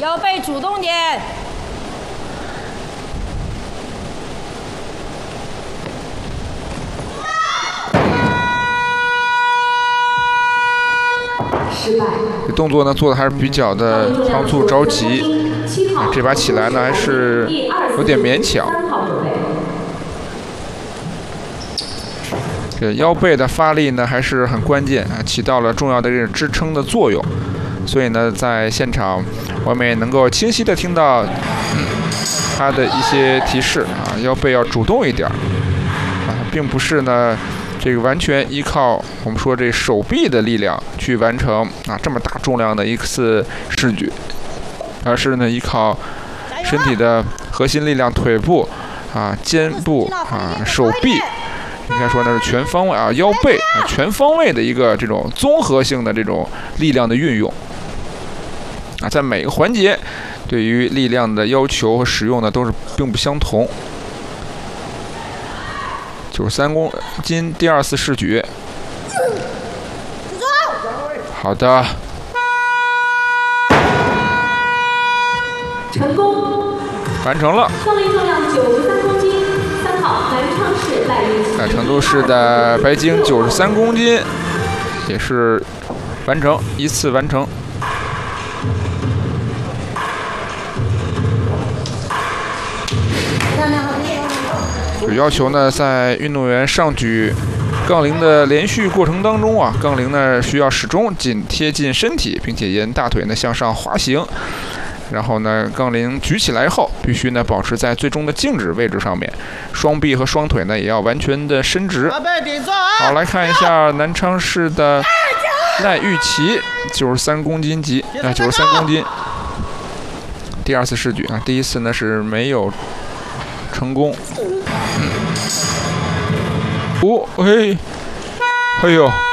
腰背主动点。 这动作呢做的还是比较的仓促着急，这把起来呢还是有点勉强。这腰背的发力呢还是很关键啊，起到了重要的这种支撑的作用。所以呢，在现场我们也能够清晰的听到他的一些提示啊，腰背要主动一点啊，并不是呢。这个完全依靠我们说这手臂的力量去完成啊这么大重量的一次试举，而是呢依靠身体的核心力量，腿部啊、肩部啊、手臂，应该说呢是全方位啊，腰背全方位的一个这种综合性的这种力量的运用啊，在每个环节对于力量的要求和使用呢都是并不相同。93公斤第2次试举，好的， 成功， 完成了。 胜利重量93公斤，3号南昌市赖玉琪。 成都市的白鲸93公斤，也是完成1次完成。有要求呢，在运动员上举杠铃的连续过程当中啊，杠铃呢需要始终紧贴近身体，并且沿大腿呢向上滑行。然后呢，杠铃举起来后，必须呢保持在最终的静止位置上面，双臂和双腿呢也要完全的伸直。好，来看一下南昌市的赖玉琪，93公斤级93公斤，第2次试举啊，第1次呢是没有成功。哦，嘿呦。